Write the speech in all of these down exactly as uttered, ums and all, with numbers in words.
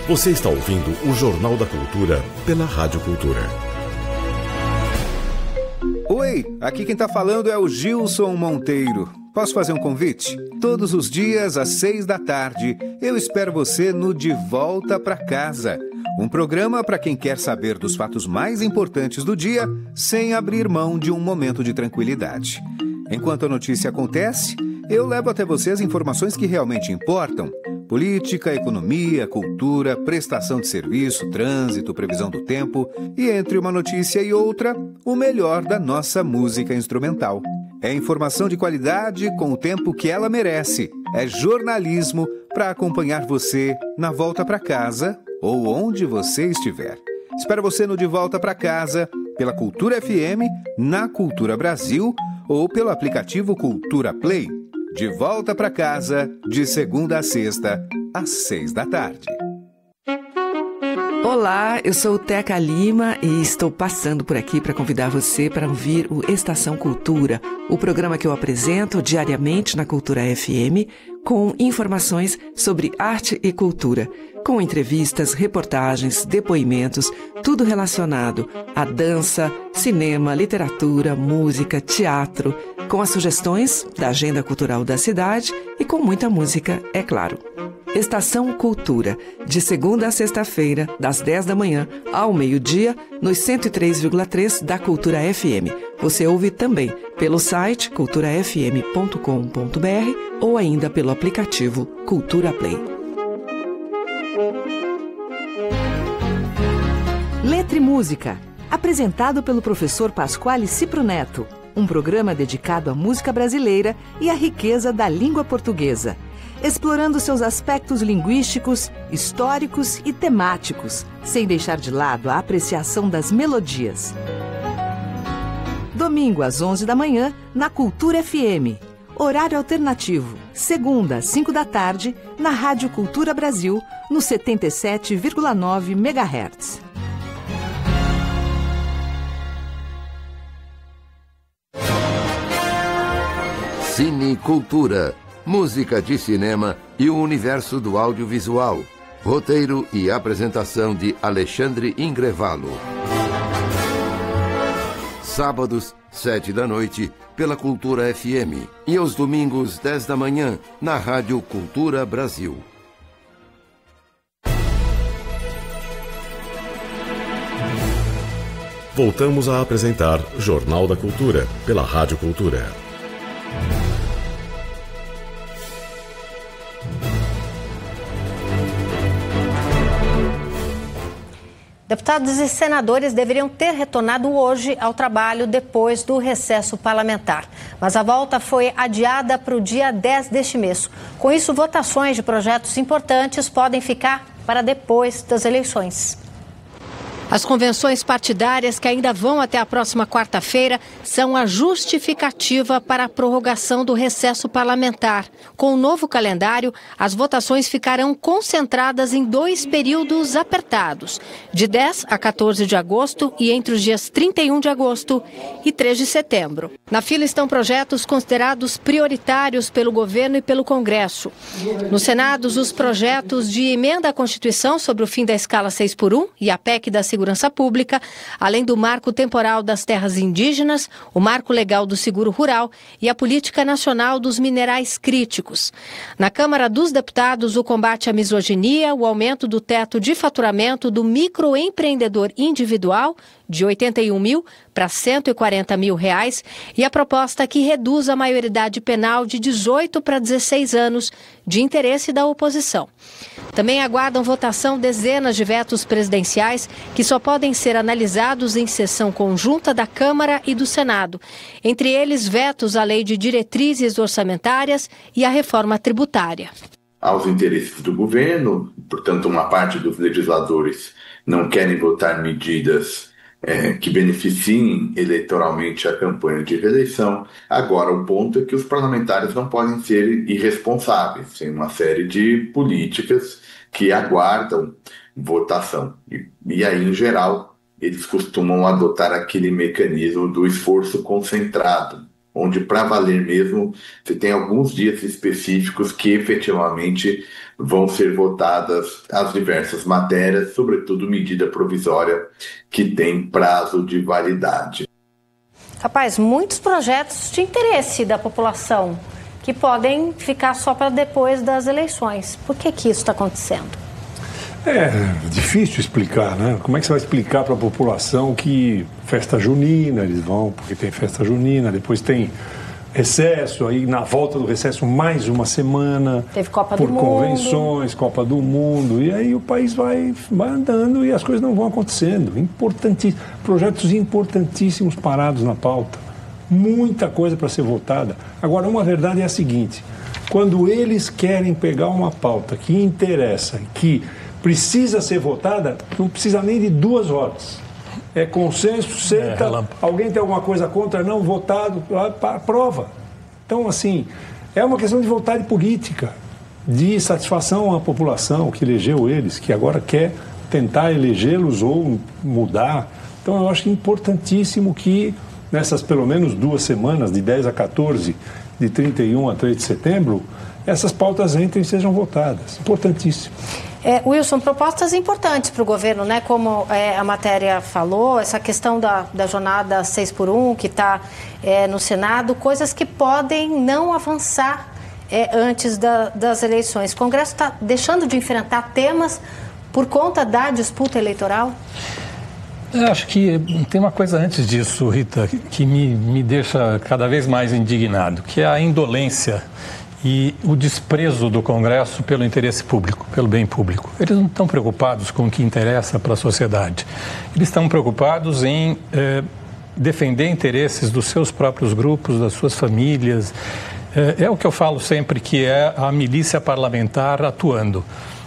Você está ouvindo o Jornal da Cultura pela Rádio Cultura. Oi, aqui quem tá falando é o Gilson Monteiro. Posso fazer um convite? Todos os dias, às seis da tarde, eu espero você no De Volta Pra Casa. Um programa para quem quer saber dos fatos mais importantes do dia, sem abrir mão de um momento de tranquilidade. Enquanto a notícia acontece, eu levo até você as informações que realmente importam. Política, economia, cultura, prestação de serviço, trânsito, previsão do tempo e, entre uma notícia e outra, o melhor da nossa música instrumental. É informação de qualidade com o tempo que ela merece. É jornalismo para acompanhar você na volta para casa ou onde você estiver. Espero você no De Volta para Casa, pela Cultura F M, na Cultura Brasil ou pelo aplicativo Cultura Play. De Volta para Casa, de segunda a sexta, às seis da tarde. Olá, eu sou o Teca Lima e estou passando por aqui para convidar você para ouvir o Estação Cultura, o programa que eu apresento diariamente na Cultura F M, com informações sobre arte e cultura, com entrevistas, reportagens, depoimentos, tudo relacionado à dança, cinema, literatura, música, teatro, com as sugestões da agenda cultural da cidade e com muita música, é claro. Estação Cultura, de segunda a sexta-feira, das dez da manhã ao meio-dia, nos cento e três vírgula três da Cultura F M. Você ouve também pelo site cultura f m ponto com ponto b r ou ainda pelo aplicativo Cultura Play. Letra e Música, apresentado pelo professor Pasquale Cipro Neto, um programa dedicado à música brasileira e à riqueza da língua portuguesa, explorando seus aspectos linguísticos, históricos e temáticos, sem deixar de lado a apreciação das melodias. Domingo às onze da manhã, na Cultura F M. Horário alternativo, segunda às cinco da tarde, na Rádio Cultura Brasil, no setenta e sete vírgula nove megahertz. Cine Cultura, música de cinema e o universo do audiovisual. Roteiro e apresentação de Alexandre Ingrevalo. Sábados, sete da noite, pela Cultura F M. E aos domingos, dez da manhã, na Rádio Cultura Brasil. Voltamos a apresentar Jornal da Cultura, pela Rádio Cultura. Deputados e senadores deveriam ter retornado hoje ao trabalho depois do recesso parlamentar. Mas a volta foi adiada para o dia dez deste mês. Com isso, votações de projetos importantes podem ficar para depois das eleições. As convenções partidárias que ainda vão até a próxima quarta-feira são a justificativa para a prorrogação do recesso parlamentar. Com o novo calendário, as votações ficarão concentradas em dois períodos apertados, de dez a quatorze de agosto e entre os dias trinta e um de agosto e três de setembro. Na fila estão projetos considerados prioritários pelo governo e pelo Congresso. No Senado, os projetos de emenda à Constituição sobre o fim da escala seis por um e a P E C da Segurança Pública, além do Marco Temporal das Terras Indígenas, o Marco Legal do Seguro Rural e a Política Nacional dos Minerais Críticos. Na Câmara dos Deputados, o combate à misoginia, o aumento do teto de faturamento do microempreendedor individual de oitenta e um mil para cento e quarenta mil reais e a proposta que reduz a maioridade penal de dezoito para dezesseis anos, de interesse da oposição. Também aguardam votação dezenas de vetos presidenciais que só podem ser analisados em sessão conjunta da Câmara e do Senado. Entre eles, vetos à Lei de Diretrizes Orçamentárias e à reforma tributária. Aos interesses do governo, portanto, uma parte dos legisladores não querem votar medidas É, que beneficiem eleitoralmente a campanha de reeleição. Agora, o ponto é que os parlamentares não podem ser irresponsáveis. Tem uma série de políticas que aguardam votação. E, e aí, em geral, eles costumam adotar aquele mecanismo do esforço concentrado. onde, para valer mesmo, você tem alguns dias específicos que efetivamente vão ser votadas as diversas matérias, sobretudo medida provisória, que tem prazo de validade. Rapaz, muitos projetos de interesse da população que podem ficar só para depois das eleições. Por que que isso está acontecendo? É difícil explicar, né? Como é que você vai explicar para a população que festa junina, eles vão porque tem festa junina, depois tem recesso, aí na volta do recesso mais uma semana. Teve Copa por do Mundo. Por convenções, Copa do Mundo, e aí o país vai, vai andando e as coisas não vão acontecendo. Importantíssimo, projetos importantíssimos parados na pauta. Muita coisa para ser votada. Agora, uma verdade é a seguinte, quando eles querem pegar uma pauta que interessa, que precisa ser votada, não precisa nem de duas horas. É consenso, senta, é, alguém tem alguma coisa contra, não, votado, aprova. Então, assim, é uma questão de vontade política, de satisfação à população que elegeu eles, que agora quer tentar elegê-los ou mudar. Então, eu acho importantíssimo que nessas pelo menos duas semanas, de dez a quatorze, de trinta e um a três de setembro, essas pautas entrem e sejam votadas. Importantíssimo. É, Wilson, propostas importantes para o governo, né? Como é, a matéria falou, essa questão da, da jornada seis por um, que está é, no Senado, coisas que podem não avançar é, antes da, das eleições. O Congresso está deixando de enfrentar temas por conta da disputa eleitoral? Eu acho que tem uma coisa antes disso, Rita, que me, me deixa cada vez mais indignado, que é a indolência e o desprezo do Congresso pelo interesse público, pelo bem público. Eles não estão preocupados com o que interessa para a sociedade. Eles estão preocupados em eh, defender interesses dos seus próprios grupos, das suas famílias. É, é o que eu falo sempre, que é a milícia parlamentar atuando.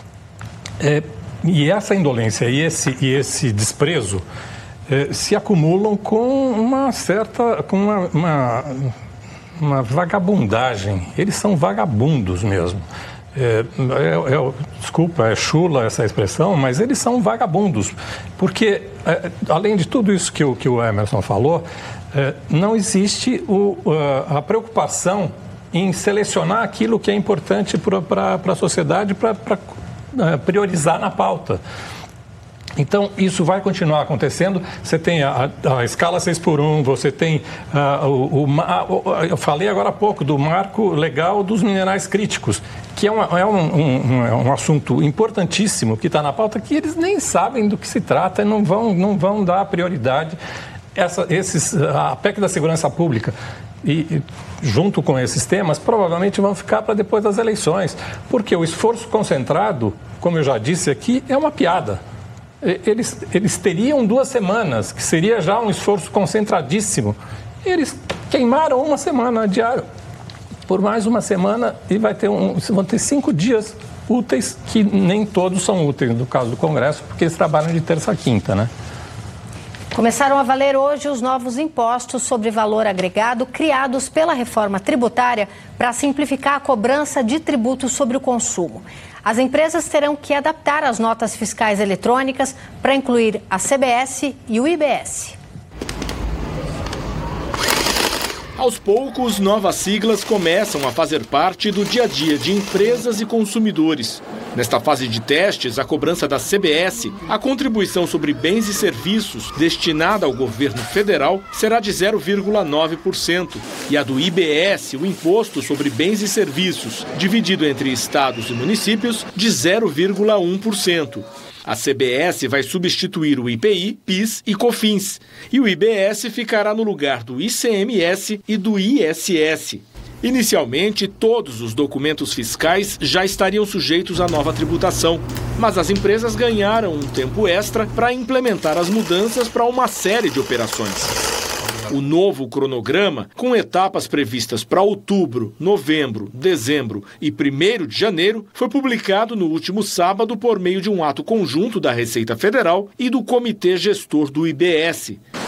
É, e essa indolência e esse, e esse desprezo eh, se acumulam com uma certa... com uma, uma uma vagabundagem. Eles são vagabundos mesmo. É, é, é, desculpa, é chula essa expressão, mas eles são vagabundos. Porque, é, além de tudo isso que o, que o Emerson falou, é, não existe o, a, a preocupação em selecionar aquilo que é importante para a sociedade, para priorizar na pauta. Então, isso vai continuar acontecendo. Você tem a, a, a escala seis por um, você tem a, o, o, o... Eu falei agora há pouco do marco legal dos minerais críticos, que é, uma, é um, um, um assunto importantíssimo que está na pauta, que eles nem sabem do que se trata e não vão, não vão dar prioridade. Essa, esses, a P E C da Segurança Pública, e, e junto com esses temas, provavelmente vão ficar para depois das eleições, porque o esforço concentrado, como eu já disse aqui, é uma piada. Eles, eles teriam duas semanas, que seria já um esforço concentradíssimo. Eles queimaram uma semana, adiaram por mais uma semana e vai ter um, vão ter cinco dias úteis, que nem todos são úteis no caso do Congresso, porque eles trabalham de terça a quinta, né? Começaram a valer hoje os novos impostos sobre valor agregado criados pela reforma tributária para simplificar a cobrança de tributos sobre o consumo. As empresas terão que adaptar as notas fiscais eletrônicas para incluir a C B S e o I B S. Aos poucos, novas siglas começam a fazer parte do dia a dia de empresas e consumidores. Nesta fase de testes, a cobrança da C B S, a contribuição sobre bens e serviços destinada ao governo federal, será de zero vírgula nove por cento. E a do I B S, o imposto sobre bens e serviços, dividido entre estados e municípios, de zero vírgula um por cento. A C B S vai substituir o I P I, PIS e COFINS. E o I B S ficará no lugar do I C M S e do I S S. Inicialmente, todos os documentos fiscais já estariam sujeitos à nova tributação, mas as empresas ganharam um tempo extra para implementar as mudanças para uma série de operações. O novo cronograma, com etapas previstas para outubro, novembro, dezembro e primeiro de janeiro, foi publicado no último sábado por meio de um ato conjunto da Receita Federal e do Comitê Gestor do I B S.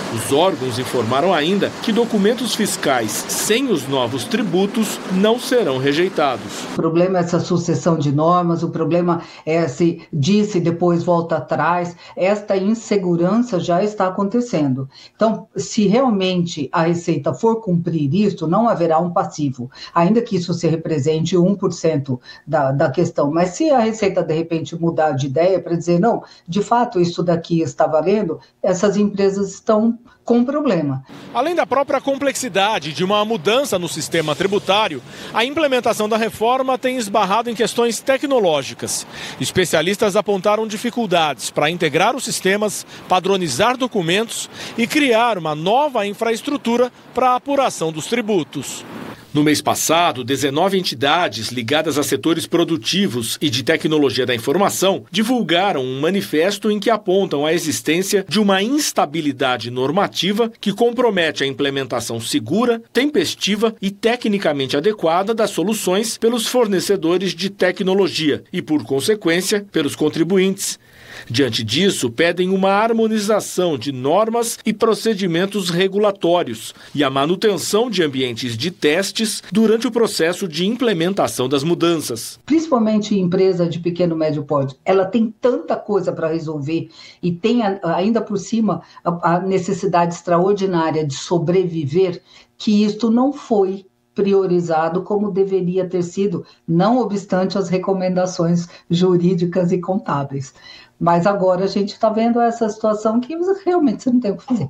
Os órgãos informaram ainda que documentos fiscais sem os novos tributos não serão rejeitados. O problema é essa sucessão de normas, o problema é se disse e depois volta atrás. Esta insegurança já está acontecendo. Então, se realmente a Receita for cumprir isso, não haverá um passivo, ainda que isso se represente um por cento da, da questão. Mas se a Receita, de repente, mudar de ideia para dizer, não, de fato, isso daqui está valendo, essas empresas estão com problema. Além da própria complexidade de uma mudança no sistema tributário, a implementação da reforma tem esbarrado em questões tecnológicas. Especialistas apontaram dificuldades para integrar os sistemas, padronizar documentos e criar uma nova infraestrutura para a apuração dos tributos. No mês passado, dezenove entidades ligadas a setores produtivos e de tecnologia da informação divulgaram um manifesto em que apontam a existência de uma instabilidade normativa que compromete a implementação segura, tempestiva e tecnicamente adequada das soluções pelos fornecedores de tecnologia e, por consequência, pelos contribuintes. Diante disso, pedem uma harmonização de normas e procedimentos regulatórios e a manutenção de ambientes de testes durante o processo de implementação das mudanças. Principalmente empresa de pequeno e médio porte, ela tem tanta coisa para resolver e tem ainda por cima a necessidade extraordinária de sobreviver, que isto não foi priorizado como deveria ter sido, não obstante as recomendações jurídicas e contábeis. Mas agora a gente está vendo essa situação que realmente você não tem o que fazer.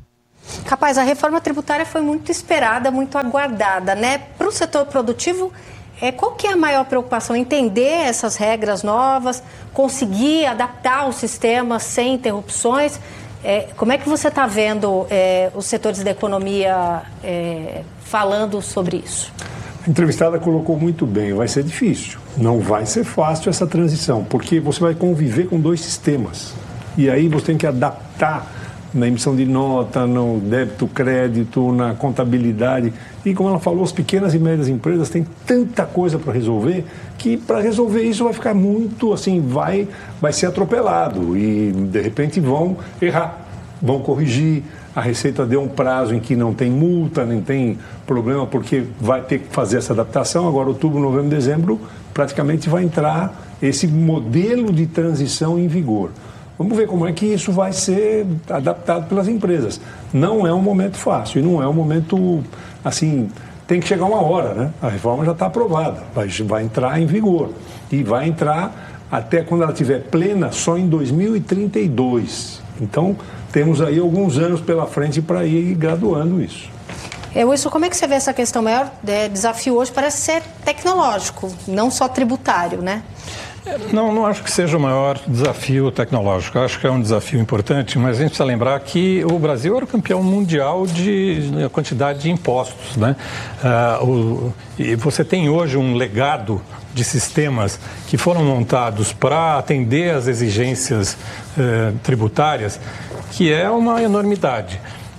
Capaz, a reforma tributária foi muito esperada, muito aguardada, né? Para o setor produtivo, é, qual que é a maior preocupação? Entender essas regras novas, conseguir adaptar o sistema sem interrupções? É, como é que você está vendo é, os setores da economia é, falando sobre isso? A entrevistada colocou muito bem, vai ser difícil, não vai ser fácil essa transição, porque você vai conviver com dois sistemas e aí você tem que adaptar na emissão de nota, no débito, crédito, na contabilidade e, como ela falou, as pequenas e médias empresas têm tanta coisa para resolver que para resolver isso vai ficar muito assim, vai, vai ser atropelado e de repente vão errar, vão corrigir. A Receita deu um prazo em que não tem multa, nem tem problema, porque vai ter que fazer essa adaptação. Agora, outubro, novembro, dezembro, praticamente vai entrar esse modelo de transição em vigor. Vamos ver como é que isso vai ser adaptado pelas empresas. Não é um momento fácil e não é um momento, assim, tem que chegar uma hora, né? A reforma já está aprovada, vai, vai entrar em vigor e vai entrar até quando ela estiver plena só em dois mil e trinta e dois. Então, temos aí alguns anos pela frente para ir graduando isso. É, Wilson, como é que você vê essa questão? O maior é, desafio hoje parece ser tecnológico, não só tributário, né? Não, não acho que seja o maior desafio tecnológico. Acho que é um desafio importante, mas a gente precisa lembrar que o Brasil era o campeão mundial de quantidade de impostos, né? Ah, o, e você tem hoje um legado de sistemas que foram montados para atender às exigências eh, tributárias, que é uma enormidade.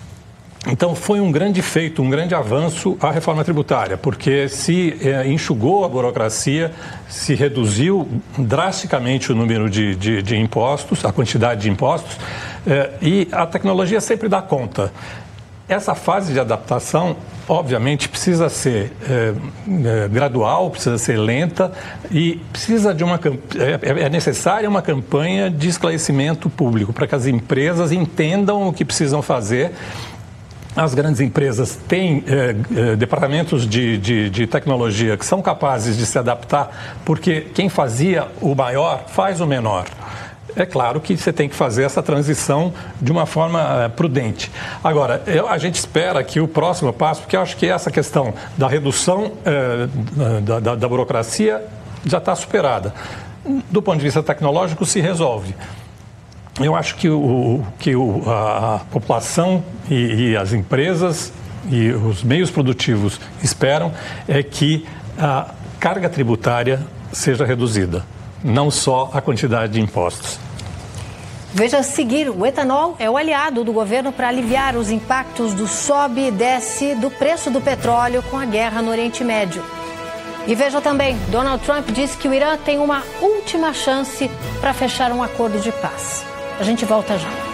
Então, foi um grande feito, um grande avanço a reforma tributária, porque se eh, enxugou a burocracia, se reduziu drasticamente o número de, de, de impostos, a quantidade de impostos, eh, e a tecnologia sempre dá conta. Essa fase de adaptação, obviamente, precisa ser é, é, gradual, precisa ser lenta e precisa de uma é, é necessária uma campanha de esclarecimento público para que as empresas entendam o que precisam fazer. As grandes empresas têm é, é, departamentos de, de, de tecnologia que são capazes de se adaptar, porque quem fazia o maior faz o menor. É claro que você tem que fazer essa transição de uma forma uh, prudente. Agora, eu, a gente espera que o próximo passo, porque eu acho que essa questão da redução uh, da, da, da burocracia já está superada. Do ponto de vista tecnológico, se resolve. Eu acho que, o, que o, a, a população e, e as empresas e os meios produtivos esperam é que a carga tributária seja reduzida, não só a quantidade de impostos. Veja a seguir, o etanol é o aliado do governo para aliviar os impactos do sobe e desce do preço do petróleo com a guerra no Oriente Médio. E veja também, Donald Trump disse que o Irã tem uma última chance para fechar um acordo de paz. A gente volta já.